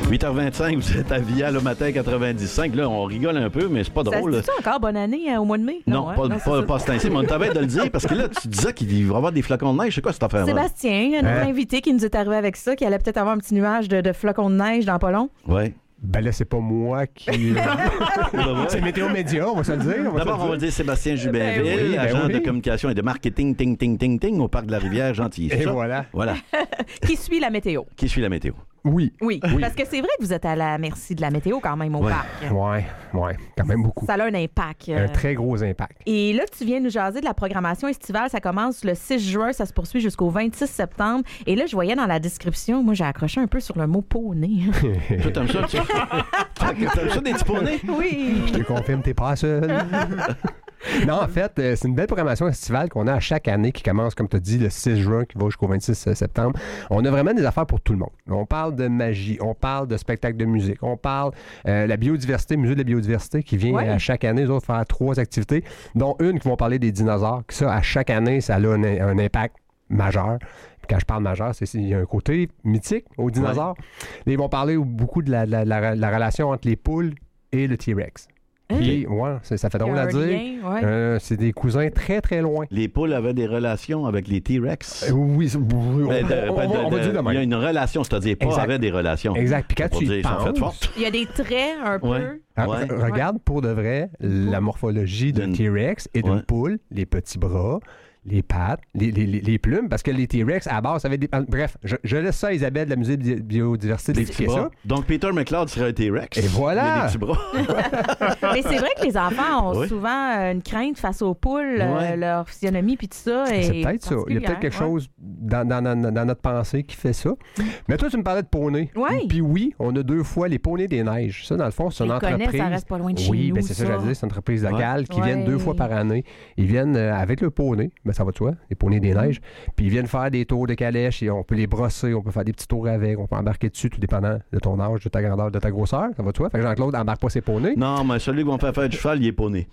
8h25, vous êtes à Via le matin 95. Là, on rigole un peu, mais c'est pas drôle. Ça se dit encore bonne année au mois de mai? Non, pas ce temps-ci, mais on t'avait de le dire parce que là, tu disais qu'il va y avoir des flocons de neige. C'est quoi cette affaire-là? Sébastien, notre invité qui nous est arrivé avec ça, qui allait peut-être avoir un petit nuage de flocons de neige dans pas long. Oui. Ben là, c'est pas moi qui... c'est Météo Média, on va se le dire. D'abord, on va dire Sébastien Jubinville, agent de communication et de marketing au Parc de la Rivière-Gentilly. Et voilà. Qui suit la météo. Qui suit la météo. Oui, parce que c'est vrai que vous êtes à la merci de la météo quand même au parc. Oui, quand même beaucoup. Ça a un impact. Un très gros impact. Et là, tu viens nous jaser de la programmation estivale. Ça commence le 6 juin, ça se poursuit jusqu'au 26 septembre. Et là, je voyais dans la description, moi, j'ai accroché un peu sur le mot poney. Toi, t'aimes ça, t'aimes ça des petits poneys? Oui. Je te confirme, t'es pas seul. Non, en fait, c'est une belle programmation estivale qu'on a à chaque année qui commence, comme tu as dit, le 6 juin qui va jusqu'au 26 septembre. On a vraiment des affaires pour tout le monde. On parle de magie, on parle de spectacle de musique, on parle la biodiversité, musée de la biodiversité qui vient à chaque année, eux autres, faire 3 activités, dont une qui vont parler des dinosaures. Ça, à chaque année, ça a un impact majeur. Puis quand je parle majeur, il y a un côté mythique aux dinosaures. Là, ils vont parler beaucoup de la relation entre les poules et le T-Rex. Puis, ça fait drôle à dire. C'est des cousins très, très loin. Les poules avaient des relations avec les T-Rex? Oui, on va dire de même. Il y a une relation, c'est-à-dire pas avaient des relations. Exact. Puis quand tu y penses... Il y a des traits un peu... Regarde pour de vrai la morphologie d'un T-Rex et d'une poule, les petits bras, les pattes, les plumes, parce que les T-Rex, à la base, avaient des... Bref, je laisse ça à Isabelle de la Musée de biodiversité d'expliquer ça. Donc, Peter McLeod serait un T-Rex. Et voilà! Il y a des petits bras. Mais c'est vrai que les enfants ont souvent une crainte face aux poules, leur physionomie puis tout ça. C'est peut-être ça. Il y a peut-être quelque chose dans notre pensée qui fait ça. Mais toi, tu me parlais de poneys. Oui. Puis oui, on a 2 fois les poneys des neiges. Ça, dans le fond, c'est une entreprise... ça reste pas loin de chez nous. Oui, c'est ça que j'allais dire. C'est une entreprise locale qui viennent 2 fois par année. Ils viennent avec le poney. Ça va de soi, les poneys des neiges. Puis ils viennent faire des tours de calèche et on peut les brosser, on peut faire des petits tours avec, on peut embarquer dessus, tout dépendant de ton âge, de ta grandeur, de ta grosseur. Ça va de soi. Fait que Jean-Claude embarque pas ses poneys. Non, mais celui qui va me faire du cheval, il est poney.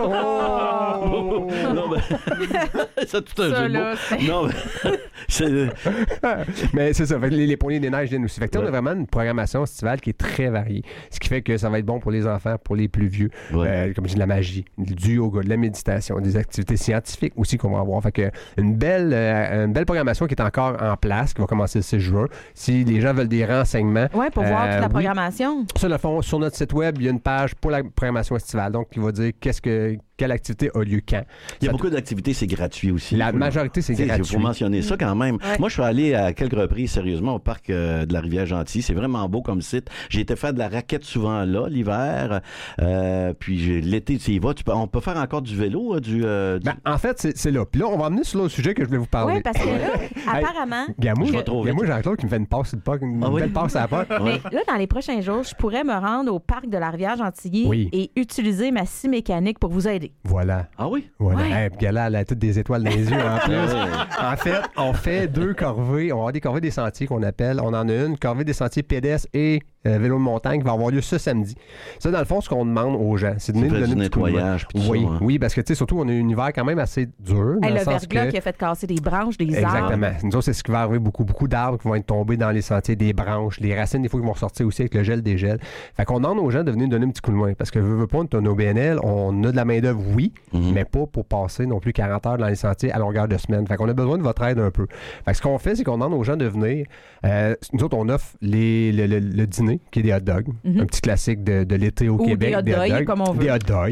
Non, mais... c'est tout un jeu de mots. Non, mais... mais c'est ça. Fait que les poneys des neiges viennent aussi. Fait que on a vraiment une programmation estivale qui est très variée. Ce qui fait que ça va être bon pour les enfants, pour les plus vieux. Comme je dis, de la magie, du yoga, de la méditation, des activités scientifiques aussi qu'on va avoir. Fait que une belle programmation qui est encore en place, qui va commencer le 6 juin. Si les gens veulent des renseignements. Oui, pour voir toute la programmation. Ça, le fond, sur notre site web, il y a une page pour la programmation estivale. Donc, qui va dire quelle activité a lieu quand. Il y a beaucoup d'activités, c'est gratuit aussi. La majorité, c'est gratuit. Il faut mentionner ça quand même. Ouais. Moi, je suis allé à quelques reprises, sérieusement, au parc de la Rivière-Gentilly. C'est vraiment beau comme site. J'ai été faire de la raquette souvent là, l'hiver. Puis l'été, tu y vas. On peut faire encore du vélo. En fait, c'est là. Puis là, on va amener sur l'autre sujet que je voulais vous parler. Oui, parce que là, apparemment... Gamou, Jean-Claude, qui me fait une belle passe à la porte. Mais là, dans les prochains jours, je pourrais me rendre au parc de la Rivière-Gentilly et utiliser ma scie mécanique pour vous aider. Voilà. Ah oui? Voilà. Ouais. Puis là, elle a toutes des étoiles dans les yeux en plus. En fait, on fait 2 corvées. On va avoir des corvées des sentiers qu'on appelle. On en a une, corvée des sentiers pédestres et vélo de montagne qui va avoir lieu ce samedi. Ça, dans le fond, ce qu'on demande aux gens, c'est de nous donner du nettoyage. Oui, parce que, tu sais, surtout, on a un hiver quand même assez dur. Le verglas qui a fait casser des branches, des arbres. Exactement. Nous autres, c'est ce qui va arriver. Beaucoup d'arbres qui vont être tombés dans les sentiers, des branches, les racines, des fois, qui vont ressortir aussi avec le gel des gels. Fait qu'on demande aux gens de venir donner un petit coup de main. Parce que, veut pas, on a OBNL, on a de la main-d'œuvre, oui, mais pas pour passer non plus 40 heures dans les sentiers à longueur de semaine. Fait qu'on a besoin de votre aide un peu. Fait que ce qu'on fait, c'est qu'on demande aux gens de venir. Nous autres, on offre le dîner, qui est des hot dogs. Un petit classique de l'été au Québec. Des hot dogs, comme on veut. Des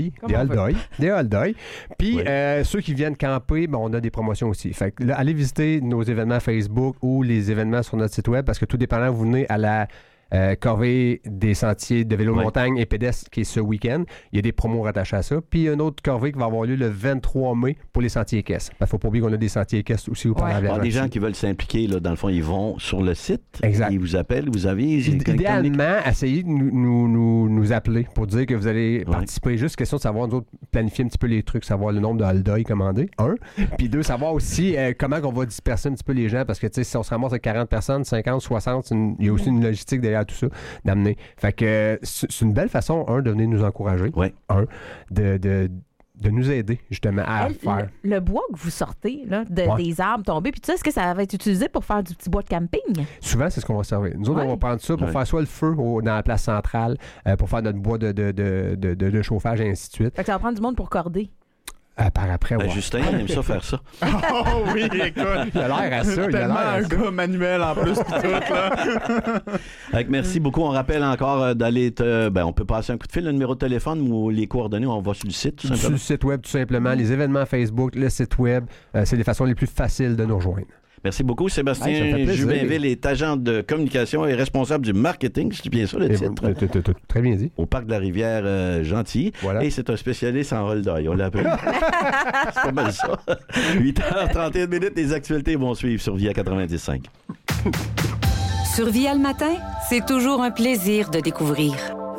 hot dogs. Puis, ceux qui viennent camper, on a des promotions aussi. Fait que là, allez visiter nos événements Facebook ou les événements sur notre site web parce que tout dépendant, vous venez à la corvée des sentiers de vélo montagne et pédestre qui est ce week-end. Il y a des promos rattachés à ça. Puis il y a une autre corvée qui va avoir lieu le 23 mai pour les sentiers équestres. Parce qu'il ne faut pas oublier qu'on a des sentiers équestres aussi au Parc. Des gens qui veulent s'impliquer, là, dans le fond, ils vont sur le site. Exact. Ils vous appellent, vous avisent. Idéalement, essayez de nous appeler pour dire que vous allez participer. Juste question de savoir, nous autres, planifier un petit peu les trucs, savoir le nombre de hot-dogs commandés, 1. Puis 2, savoir aussi comment on va disperser un petit peu les gens. Parce que, tu sais, si on se ramasse avec 40 personnes, 50, 60, il y a aussi une logistique derrière tout ça, d'amener. Fait que c'est une belle façon, de venir nous encourager. Oui. de nous aider justement à faire. Le bois que vous sortez là, des arbres tombés, puis tout ça, est-ce que ça va être utilisé pour faire du petit bois de camping? Souvent, c'est ce qu'on va servir. Nous autres, on va prendre ça pour faire soit le feu dans la place centrale, pour faire notre bois de chauffage et ainsi de suite. Fait que ça va prendre du monde pour corder. Par après, ouais. Justin, il aime ça faire ça. Oh oui, écoute. Il a l'air à ça. Tellement un gars manuel en plus, pis tout, là. Merci beaucoup. On rappelle encore d'aller on peut passer un coup de fil, le numéro de téléphone ou les coordonnées, on va sur le site, tout simplement. Sur le site web, tout simplement. Les événements Facebook, le site web, c'est les façons les plus faciles de nous rejoindre. Merci beaucoup, Sébastien Jubinville est agent de communication et responsable du marketing, je dis bien ça le titre. Très bien dit. Au parc de la rivière Gentilly. Voilà. Et c'est un spécialiste en hold-eye, on l'appelle. C'est pas mal ça. 8h31 minutes, les actualités vont suivre sur Via 95. Sur Via le matin, c'est toujours un plaisir de découvrir.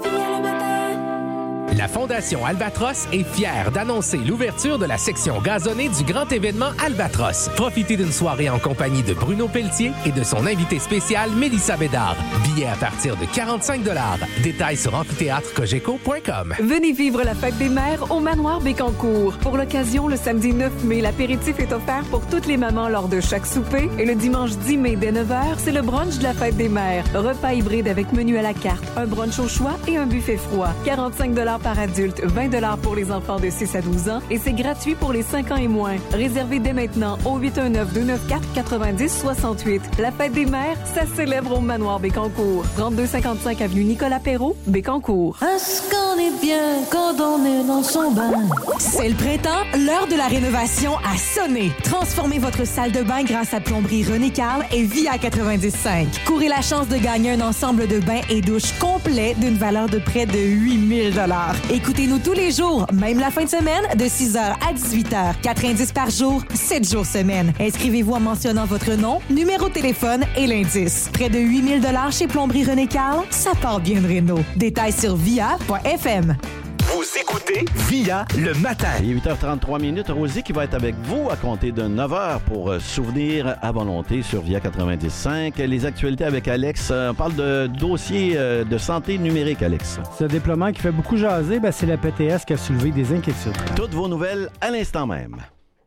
La Fondation Albatros est fière d'annoncer l'ouverture de la section gazonnée du grand événement Albatros. Profitez d'une soirée en compagnie de Bruno Pelletier et de son invité spécial Mélissa Bédard. Billets à partir de 45 $. Détails sur amphithéâtrecogeco.com. Venez vivre la fête des mères au Manoir Bécancour. Pour l'occasion, le samedi 9 mai, l'apéritif est offert pour toutes les mamans lors de chaque souper. Et le dimanche 10 mai, dès 9h, c'est le brunch de la fête des mères. Repas hybride avec menu à la carte, un brunch au choix et un buffet froid. 45 $ par adulte, 20 $ pour les enfants de 6 à 12 ans et c'est gratuit pour les 5 ans et moins. Réservez dès maintenant au 819-294-9068. La fête des mères, ça célèbre au Manoir Bécancour. 3255 avenue Nicolas Perrault, Bécancour. Est-ce qu'on est bien quand on est dans son bain? C'est le printemps, l'heure de la rénovation a sonné. Transformez votre salle de bain grâce à Plomberie René Carl et Via 95. Courez la chance de gagner un ensemble de bains et douches complet d'une valeur de près de 8 000 $. Écoutez-nous tous les jours, même la fin de semaine, de 6h à 18h. 4 indices par jour, 7 jours semaine. Inscrivez-vous en mentionnant votre nom, numéro de téléphone et l'indice. Près de 8 000 $ chez Plomberie René Carl, ça part bien de réno. Détails sur via.fm. Vous écoutez Via le matin. Il est 8h33 minutes. Rosie qui va être avec vous à compter de 9h pour Souvenirs à volonté sur Via 95. Les actualités avec Alex. On parle de dossier de santé numérique, Alex. Ce déploiement qui fait beaucoup jaser, c'est la PTS qui a soulevé des inquiétudes. Toutes vos nouvelles à l'instant même.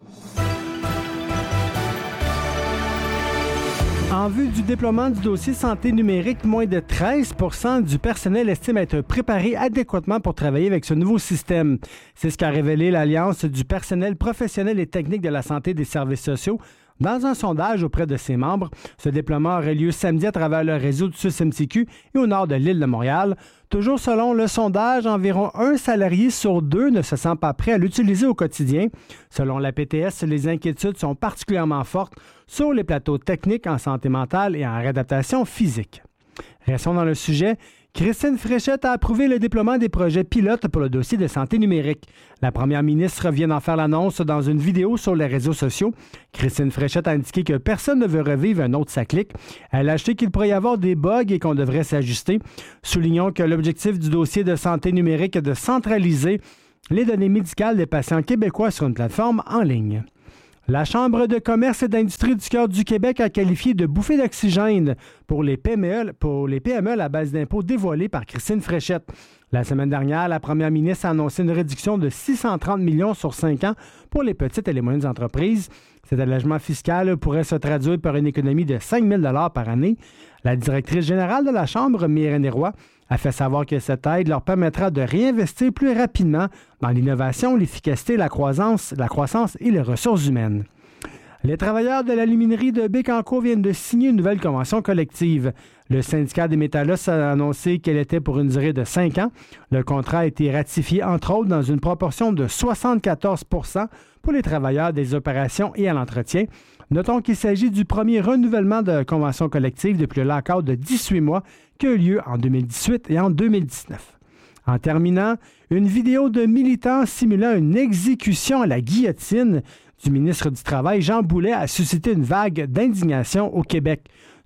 En vue du déploiement du dossier santé numérique, moins de 13% du personnel estime être préparé adéquatement pour travailler avec ce nouveau système. C'est ce qu'a révélé l'Alliance du personnel professionnel et technique de la santé et des services sociaux dans un sondage auprès de ses membres. Ce déploiement aurait lieu samedi à travers le réseau du SUS-MCQ et au nord de l'île de Montréal. Toujours selon le sondage, environ un salarié sur 2 ne se sent pas prêt à l'utiliser au quotidien. Selon la PTS, les inquiétudes sont particulièrement fortes sur les plateaux techniques en santé mentale et en réadaptation physique. Restons dans le sujet. Christine Fréchette a approuvé le déploiement des projets pilotes pour le dossier de santé numérique. La première ministre vient d'en faire l'annonce dans une vidéo sur les réseaux sociaux. Christine Fréchette a indiqué que personne ne veut revivre un autre SACLIC. Elle a ajouté qu'il pourrait y avoir des bugs et qu'on devrait s'ajuster. Soulignons que l'objectif du dossier de santé numérique est de centraliser les données médicales des patients québécois sur une plateforme en ligne. La Chambre de commerce et d'industrie du cœur du Québec a qualifié de bouffée d'oxygène pour les PME à la base d'impôts dévoilée par Christine Fréchette. La semaine dernière, la première ministre a annoncé une réduction de 630 millions sur 5 ans pour les petites et les moyennes entreprises. Cet allègement fiscal pourrait se traduire par une économie de 5 000 $ par année. La directrice générale de la Chambre, Myrène Roy, a fait savoir que cette aide leur permettra de réinvestir plus rapidement dans l'innovation, l'efficacité, la croissance et les ressources humaines. Les travailleurs de l'aluminerie de Bécancour viennent de signer une nouvelle convention collective. Le syndicat des métallos a annoncé qu'elle était pour une durée de 5 ans. Le contrat a été ratifié, entre autres, dans une proportion de 74 % pour les travailleurs des opérations et à l'entretien. Notons qu'il s'agit du premier renouvellement de convention collective depuis le lockout de 18 mois qui a eu lieu en 2018 et en 2019. En terminant, une vidéo de militants simulant une exécution à la guillotine du ministre du Travail, Jean Boulet, a suscité une vague d'indignation au Québec.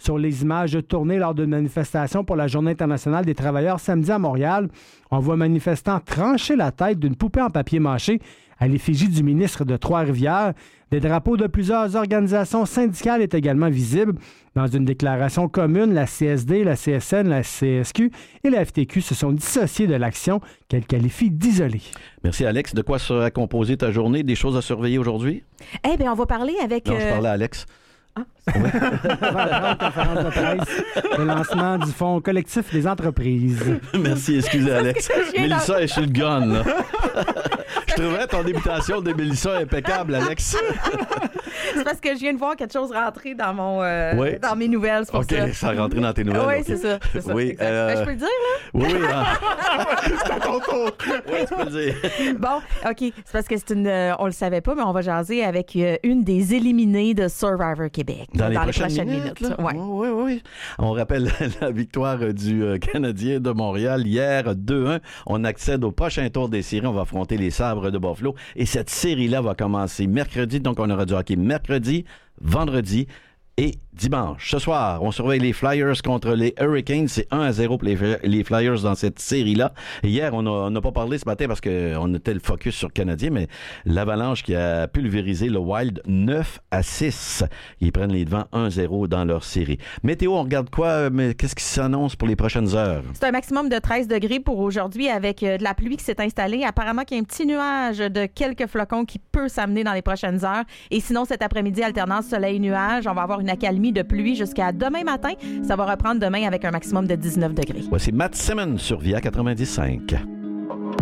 sur les images tournées lors d'une manifestation pour la Journée internationale des travailleurs samedi à Montréal. On voit un manifestant trancher la tête d'une poupée en papier mâché à l'effigie du ministre de Trois-Rivières. Des drapeaux de plusieurs organisations syndicales est également visible. Dans une déclaration commune, la CSD, la CSN, la CSQ et la FTQ se sont dissociés de l'action qu'elles qualifient d'isolée. Merci, Alex. De quoi sera composée ta journée? Des choses à surveiller aujourd'hui? Eh bien, on va parler avec... Non, je parlais à Alex. Ah. Oui. Conférence de presse, le lancement du Fonds collectif des entreprises. Merci, excusez Alex. Mélissa est sur le gun, là. Je trouvais ton imitation de Mélissa impeccable, Alex. C'est parce que je viens de voir quelque chose rentrer dans dans mes nouvelles. C'est pour ça. OK, ça a rentré dans tes nouvelles. Oui, okay. c'est ça. Oui, je peux le dire, là? Oui. C'est à ton tour. Oui, tu peux le dire. Bon, OK. C'est parce que on le savait pas, mais on va jaser avec une des éliminées de Survivor Québec. Dans les prochaines minutes. Ouais. Oui. On rappelle la victoire du Canadien de Montréal hier 2-1. On accède au prochain tour des séries. On va affronter les Sabres de Buffalo. Et cette série-là va commencer mercredi. Donc, on aura du hockey mercredi, vendredi et dimanche. Ce soir, on surveille les Flyers contre les Hurricanes. C'est 1-0 pour les Flyers dans cette série-là. Hier, on n'a pas parlé ce matin parce qu'on était le focus sur le Canadien, mais l'Avalanche qui a pulvérisé le Wild 9-6. Ils prennent les devants 1-0 dans leur série. Météo, on regarde quoi? Mais qu'est-ce qui s'annonce pour les prochaines heures? C'est un maximum de 13 degrés pour aujourd'hui avec de la pluie qui s'est installée. Apparemment qu'il y a un petit nuage de quelques flocons qui peut s'amener dans les prochaines heures. Et sinon, cet après-midi, alternance soleil-nuage. On va avoir une accalmie de pluie jusqu'à demain matin. Ça va reprendre demain avec un maximum de 19 degrés. Voici Matt Simmons sur VIA 95.